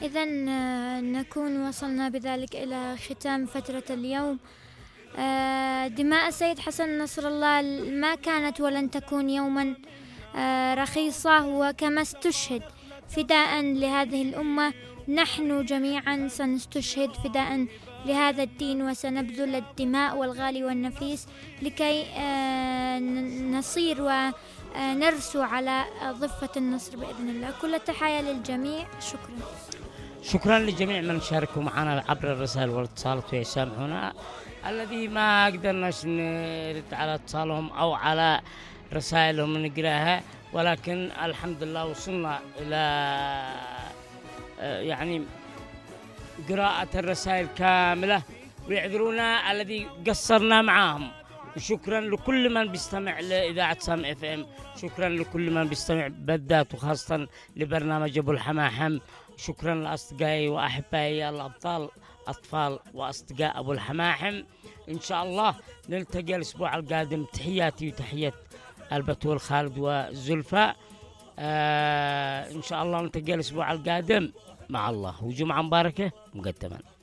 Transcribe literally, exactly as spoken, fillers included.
إذن نكون وصلنا بذلك إلى ختام فترة اليوم. دماء السيد حسن نصر الله ما كانت ولن تكون يوما رخيصة، وكما استشهد فداء لهذه الأمة نحن جميعا سنستشهد فداء لهذا الدين، وسنبذل الدماء والغالي والنفيس لكي نصير ونرسو على ضفة النصر بإذن الله. كل التحايا للجميع. شكرا. شكرا لجميع من شاركوا معنا عبر الرسائل والاتصالات ويسامحونا الذي ما قدرناش نرد على اتصالهم أو على رسائلهم نقراها، ولكن الحمد لله وصلنا إلى يعني قراءة الرسائل كاملة، ويعذرونا الذي قصرنا معاهم. وشكرا لكل من بيستمع لإذاعة سام اف ام، شكرا لكل من بيستمع بالذات وخاصة لبرنامج أبو الحماحم. شكرا لأصدقائي وأحبائي الأبطال أطفال وأصدقاء أبو الحماحم. إن شاء الله نلتقي الأسبوع القادم. تحياتي وتحية البتول خالد وزلفاء. آه إن شاء الله نلتقي الأسبوع القادم مع الله، وجمعة مباركة مقدما.